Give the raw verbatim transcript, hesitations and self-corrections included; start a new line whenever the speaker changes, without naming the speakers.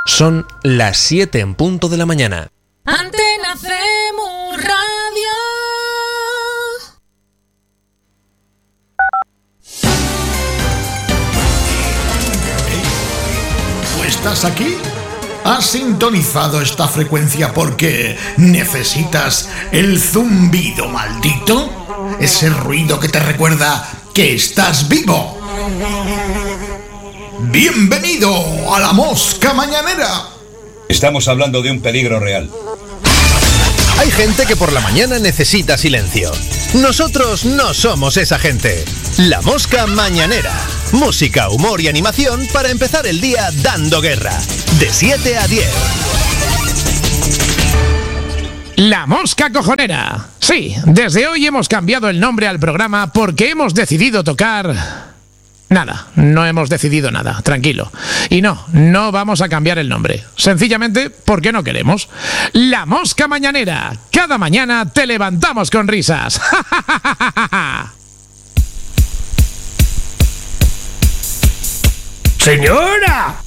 Son las siete en punto de la mañana.
Antena Cemu Radio.
¿Tú estás aquí? ¿Has sintonizado esta frecuencia porque necesitas el zumbido maldito? Ese ruido que te recuerda que estás vivo. ¡Bienvenido a la Mosca Mañanera!
Estamos hablando de un peligro real.
Hay gente que por la mañana necesita silencio. Nosotros no somos esa gente. La Mosca Mañanera. Música, humor y animación para empezar el día dando guerra. De siete a diez.
La Mosca Cojonera. Sí, desde hoy hemos cambiado el nombre al programa porque hemos decidido tocar... Nada, no hemos decidido nada, tranquilo. Y no, no vamos a cambiar el nombre. Sencillamente porque no queremos. La Mosca Mañanera. Cada mañana te levantamos con risas.
Señora,